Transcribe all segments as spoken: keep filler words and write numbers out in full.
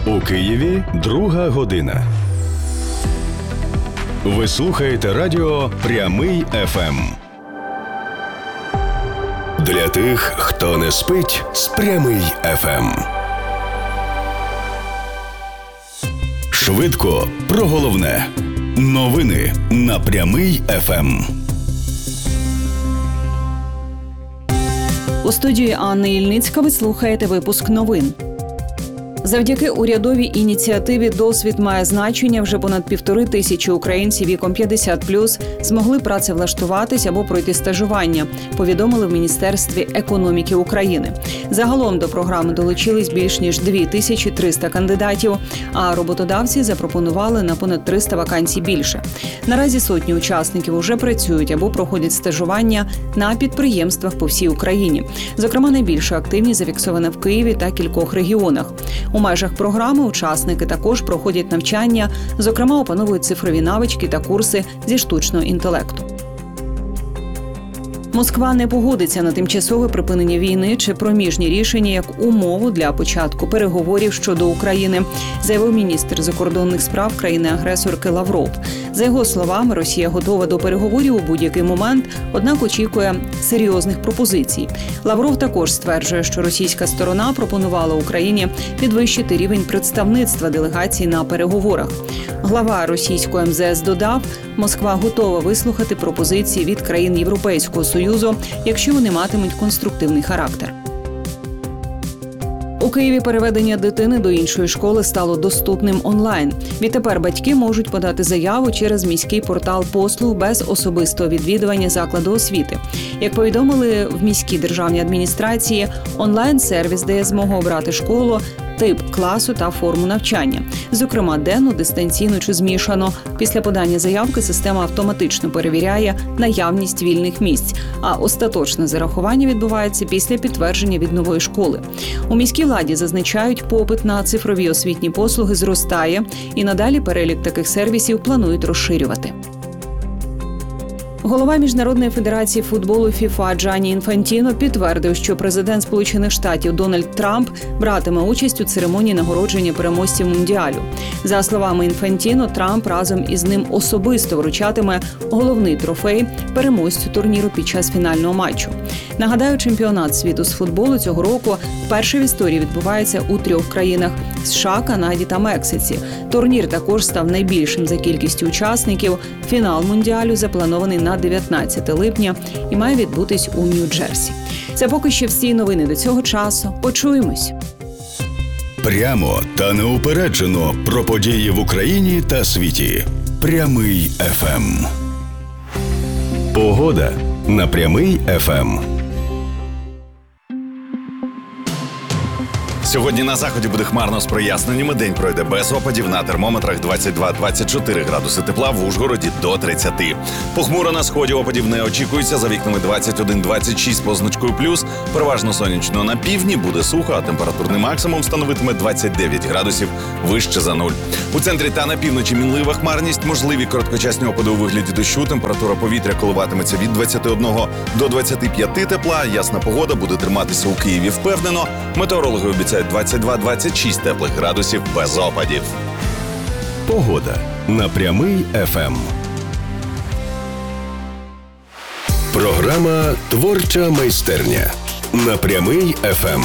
У Києві друга година. Ви слухаєте радіо «Прямий еф ем». Для тих, хто не спить з «Прямий еф ем». Швидко про головне. Новини на «Прямий еф ем». У студії Анни Ільницька ви слухаєте випуск новин. Завдяки урядовій ініціативі «Досвід має значення» вже понад півтори тисячі українців віком п'ятдесят плюс змогли працевлаштуватись або пройти стажування, повідомили в Міністерстві економіки України. Загалом до програми долучились більш ніж дві тисячі триста кандидатів, а роботодавці запропонували на понад триста вакансій більше. Наразі сотні учасників уже працюють або проходять стажування на підприємствах по всій Україні. Зокрема, найбільша активність зафіксована в Києві та кількох регіонах. У межах програми учасники також проходять навчання, зокрема опановують цифрові навички та курси зі штучного інтелекту. Москва не погодиться на тимчасове припинення війни чи проміжні рішення як умову для початку переговорів щодо України, заявив міністр закордонних справ країни-агресорки Лавров. За його словами, Росія готова до переговорів у будь-який момент, однак очікує серйозних пропозицій. Лавров також стверджує, що російська сторона пропонувала Україні підвищити рівень представництва делегацій на переговорах. Глава російського ем зе ес додав, Москва готова вислухати пропозиції від країн Європейського Союзу, якщо вони матимуть конструктивний характер. У Києві переведення дитини до іншої школи стало доступним онлайн. Відтепер батьки можуть подати заяву через міський портал послуг без особистого відвідування закладу освіти. Як повідомили в міській державній адміністрації, онлайн-сервіс дає змогу обрати школу, тип класу та форму навчання. Зокрема, денну, дистанційну чи змішано. Після подання заявки система автоматично перевіряє наявність вільних місць, а остаточне зарахування відбувається після підтвердження від нової школи. У міській владі зазначають, попит на цифрові освітні послуги зростає, і надалі перелік таких сервісів планують розширювати. Голова Міжнародної федерації футболу ФІФА Джанні Інфантіно підтвердив, що президент Сполучених Штатів Дональд Трамп братиме участь у церемонії нагородження переможців Мундіалю. За словами Інфантіно, Трамп разом із ним особисто вручатиме головний трофей переможцю турніру під час фінального матчу. Нагадаю, чемпіонат світу з футболу цього року вперше в історії відбувається у трьох країнах – США, Канаді та Мексиці. Турнір також став найбільшим за кількістю учасників. Фінал Мундіалю запланований на дев'ятнадцяте липня і має відбутись у Нью-Джерсі. Це поки що всі новини до цього часу. Почуємось. Прямо та неупереджено про події в Україні та світі. «Прямий еф ем». Погода на «Прямий еф ем». Сьогодні на заході буде хмарно з проясненнями. День пройде без опадів. На термометрах двадцять два - двадцять чотири градуси тепла, в Ужгороді до тридцяти. Похмуро на сході, опадів не очікується. За вікнами двадцять один - двадцять шість позначкою плюс. Переважно сонячно на півдні, буде сухо, а температурний максимум становитиме двадцять дев'ять градусів вище за нуль. У центрі та на півночі мінлива хмарність, можливі короткочасні опади у вигляді дощу. Температура повітря коливатиметься від двадцяти одного до двадцяти п'яти тепла. Ясна погода буде триматися у Києві впевнено. Метеорологи обіцяють двадцять два - двадцять шість теплих градусів без опадів. Погода на «Прямий еф ем». Програма «Творча майстерня» на «Прямий еф ем».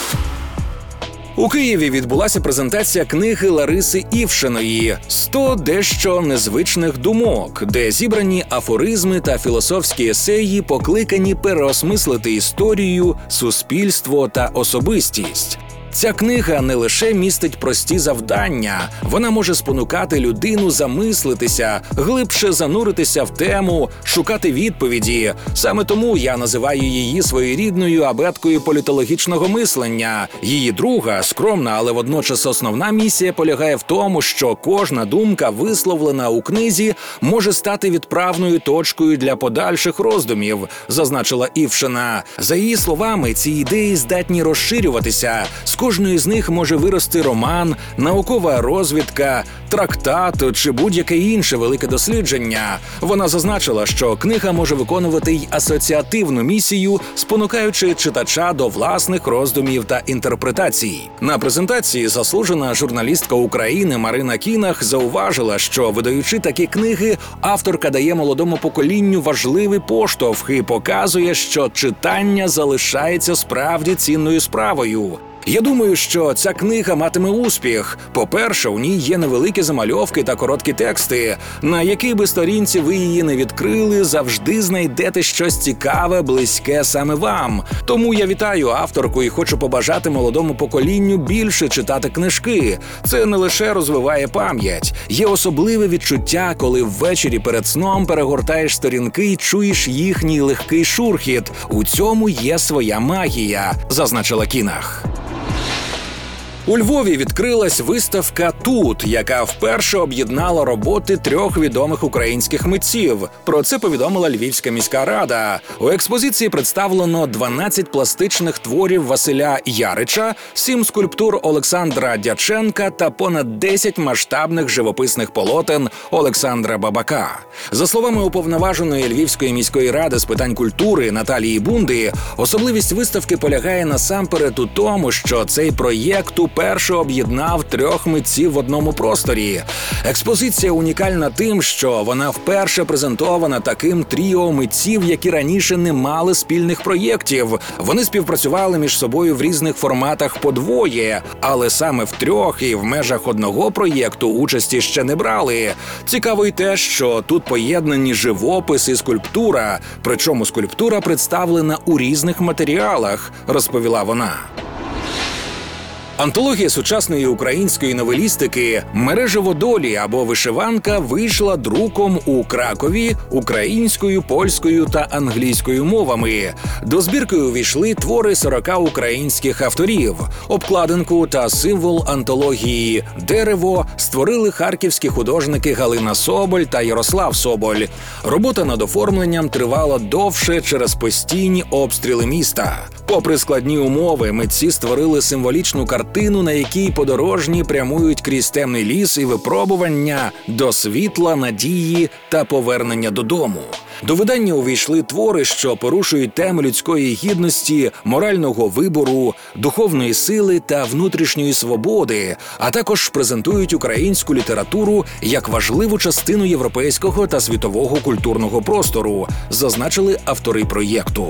У Києві відбулася презентація книги Лариси Івшиної «сто дещо незвичних думок», де зібрані афоризми та філософські есеї, покликані переосмислити історію, суспільство та особистість. Ця книга не лише містить прості завдання, вона може спонукати людину замислитися, глибше зануритися в тему, шукати відповіді. Саме тому я називаю її своєрідною абеткою політологічного мислення. Її друга, скромна, але водночас основна місія полягає в тому, що кожна думка, висловлена у книзі, може стати відправною точкою для подальших роздумів, зазначила Івшина. За її словами, ці ідеї здатні розширюватися, з кожної з них може вирости роман, наукова розвідка, трактат чи будь-яке інше велике дослідження. Вона зазначила, що книга може виконувати й асоціативну місію, спонукаючи читача до власних роздумів та інтерпретацій. На презентації заслужена журналістка України Марина Кінах зауважила, що, видаючи такі книги, авторка дає молодому поколінню важливий поштовх і показує, що читання залишається справді цінною справою. Я думаю, що ця книга матиме успіх. По-перше, у ній є невеликі замальовки та короткі тексти. На якій би сторінці ви її не відкрили, завжди знайдете щось цікаве, близьке саме вам. Тому я вітаю авторку і хочу побажати молодому поколінню більше читати книжки. Це не лише розвиває пам'ять. Є особливе відчуття, коли ввечері перед сном перегортаєш сторінки і чуєш їхній легкий шурхіт. У цьому є своя магія, зазначила Кінах. У Львові відкрилась виставка «Тут», яка вперше об'єднала роботи трьох відомих українських митців. Про це повідомила Львівська міська рада. У експозиції представлено дванадцять пластичних творів Василя Ярича, сім скульптур Олександра Дяченка та понад десять масштабних живописних полотен Олександра Бабака. За словами уповноваженої Львівської міської ради з питань культури Наталії Бунди, особливість виставки полягає насамперед у тому, що цей проєкт у вперше об'єднав трьох митців в одному просторі. Експозиція унікальна тим, що вона вперше презентована таким тріо митців, які раніше не мали спільних проєктів. Вони співпрацювали між собою в різних форматах по двоє, але саме в трьох і в межах одного проєкту участі ще не брали. Цікаво й те, що тут поєднані живопис і скульптура, причому скульптура представлена у різних матеріалах, розповіла вона. Антологія сучасної української новелістики «Мережево долі» або «Вишиванка» вийшла друком у Кракові українською, польською та англійською мовами. До збірки увійшли твори сорока українських авторів. Обкладинку та символ антології «Дерево» створили харківські художники Галина Соболь та Ярослав Соболь. Робота над оформленням тривала довше через постійні обстріли міста. Попри складні умови, митці створили символічну картину, на якій подорожні прямують крізь темний ліс і випробування до світла, надії та повернення додому. До видання увійшли твори, що порушують теми людської гідності, морального вибору, духовної сили та внутрішньої свободи, а також презентують українську літературу як важливу частину європейського та світового культурного простору, зазначили автори проєкту.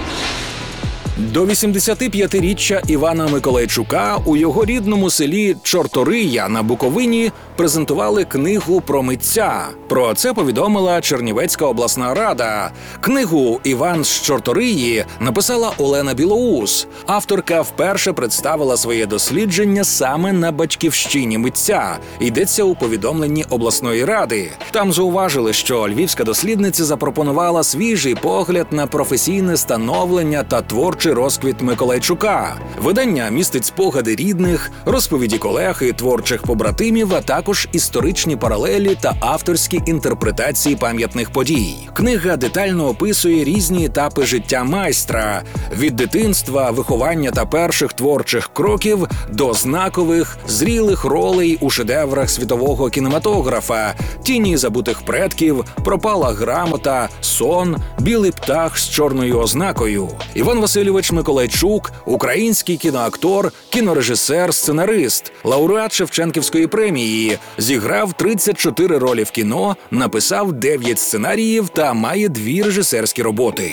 До вісімдесятип'ятиріччя Івана Миколайчука у його рідному селі Чортория на Буковині презентували книгу про митця. Про це повідомила Чернівецька обласна рада. Книгу «Іван з Чорториї» написала Олена Білоус. Авторка вперше представила своє дослідження саме на батьківщині митця. Йдеться у повідомленні обласної ради. Там зауважили, що львівська дослідниця запропонувала свіжий погляд на професійне становлення та творчий розквіт Миколайчука. Видання містить спогади рідних, розповіді колег і творчих побратимів, а також історичні паралелі та авторські інтерпретації пам'ятних подій. Книга детально описує різні етапи життя майстра – від дитинства, виховання та перших творчих кроків до знакових, зрілих ролей у шедеврах світового кінематографа, «Тіні забутих предків», «Пропала грамота», «Сон», «Білий птах з чорною ознакою». Іван Васильович Миколайчук – український кіноактор, кінорежисер, сценарист, лауреат Шевченківської премії, зіграв тридцять чотири ролі в кіно, написав дев'ять сценаріїв та має дві режисерські роботи.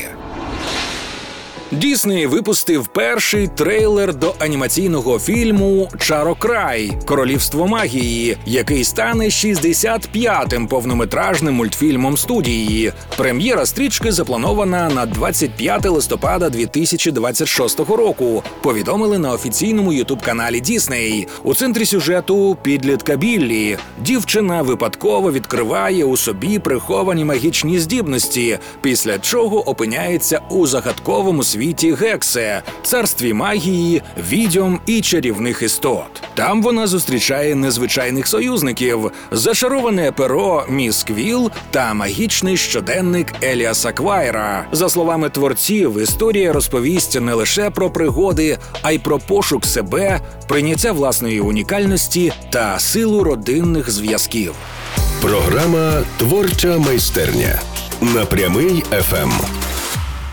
Дісней випустив перший трейлер до анімаційного фільму «Чарокрай. Королівство магії», який стане шістдесят п'ятим повнометражним мультфільмом студії. Прем'єра стрічки запланована на двадцять п'яте листопада дві тисячі двадцять шостого року, повідомили на офіційному ютуб-каналі Дісней. У центрі сюжету підлітка Біллі. Дівчина випадково відкриває у собі приховані магічні здібності, після чого опиняється у загадковому світі світі Гексе, царстві магії, відьом і чарівних істот. Там вона зустрічає незвичайних союзників – зашароване перо Міс Квіл та магічний щоденник Еліаса Квайра. За словами творців, історія розповість не лише про пригоди, а й про пошук себе, прийняття власної унікальності та силу родинних зв'язків. Програма «Творча майстерня» на Прямий еф ем.